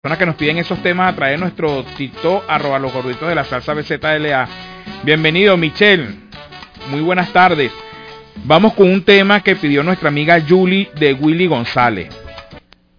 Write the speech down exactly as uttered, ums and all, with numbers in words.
personas que nos piden esos temas a través de nuestro TikTok, arroba los gorditos de la salsa B Z L A. Bienvenido, Michelle. Muy buenas tardes. Vamos con un tema que pidió nuestra amiga Julie de Willy González.